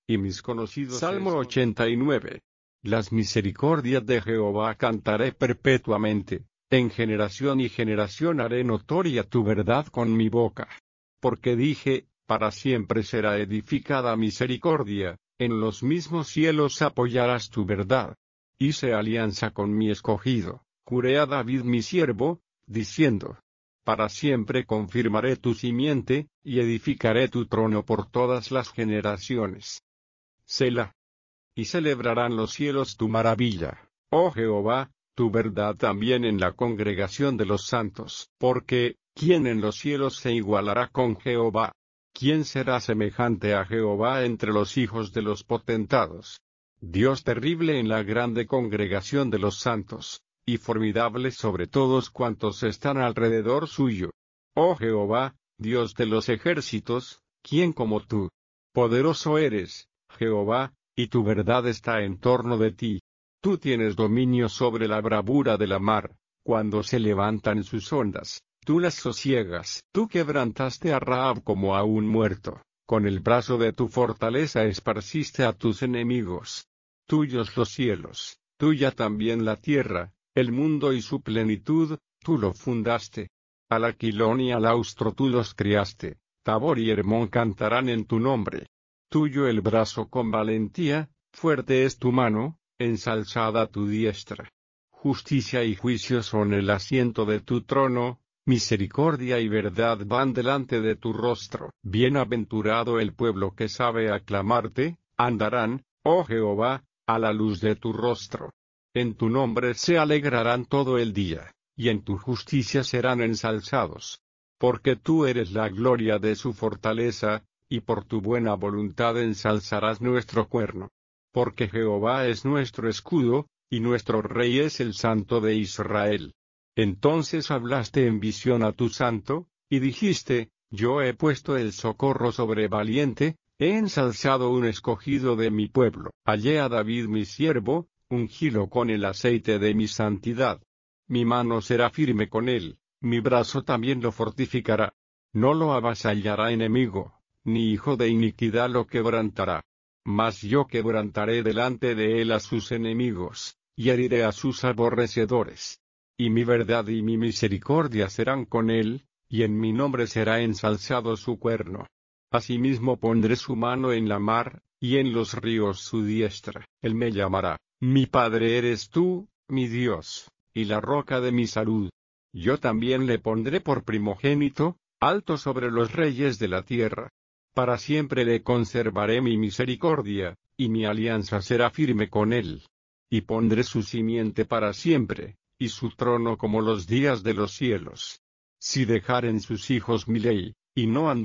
y mis conocidos. Salmo 89. Las misericordias de Jehová cantaré perpetuamente, en generación y generación haré notoria tu verdad con mi boca. Porque dije, para siempre será edificada misericordia, en los mismos cielos apoyarás tu verdad. Hice alianza con mi escogido, juré a David mi siervo, diciendo: para siempre confirmaré tu simiente, y edificaré tu trono por todas las generaciones. Selah. Y celebrarán los cielos tu maravilla, oh Jehová, tu verdad también en la congregación de los santos. Porque, ¿quién en los cielos se igualará con Jehová? ¿Quién será semejante a Jehová entre los hijos de los potentados? Dios terrible en la grande congregación de los santos, y formidable sobre todos cuantos están alrededor suyo. Oh Jehová, Dios de los ejércitos, ¿quién como tú? Poderoso eres, Jehová, y tu verdad está en torno de ti. Tú tienes dominio sobre la bravura de la mar, cuando se levantan sus ondas, tú las sosiegas. Tú quebrantaste a Rahab como a un muerto, con el brazo de tu fortaleza esparciste a tus enemigos. Tuyos los cielos, tuya también la tierra, el mundo y su plenitud, tú lo fundaste. Al Aquilón y al Austro tú los criaste, Tabor y Hermón cantarán en tu nombre. Tuyo el brazo con valentía, fuerte es tu mano, ensalzada tu diestra. Justicia y juicio son el asiento de tu trono, misericordia y verdad van delante de tu rostro. Bienaventurado el pueblo que sabe aclamarte, andarán, oh Jehová, a la luz de tu rostro. En tu nombre se alegrarán todo el día, y en tu justicia serán ensalzados. Porque tú eres la gloria de su fortaleza, y por tu buena voluntad ensalzarás nuestro cuerno. Porque Jehová es nuestro escudo, y nuestro Rey es el Santo de Israel. Entonces hablaste en visión a tu santo, y dijiste: yo he puesto el socorro sobre valiente, he ensalzado un escogido de mi pueblo. Hallé a David mi siervo, ungílo con el aceite de mi santidad. Mi mano será firme con él, mi brazo también lo fortificará. No lo avasallará enemigo, ni hijo de iniquidad lo quebrantará. Mas yo quebrantaré delante de él a sus enemigos, y heriré a sus aborrecedores. Y mi verdad y mi misericordia serán con él, y en mi nombre será ensalzado su cuerno. Asimismo pondré su mano en la mar, y en los ríos su diestra. Él me llamará: mi Padre eres tú, mi Dios, y la roca de mi salud. Yo también le pondré por primogénito, alto sobre los reyes de la tierra. Para siempre le conservaré mi misericordia, y mi alianza será firme con él. Y pondré su simiente para siempre, y su trono como los días de los cielos. Si dejaren sus hijos mi ley, y no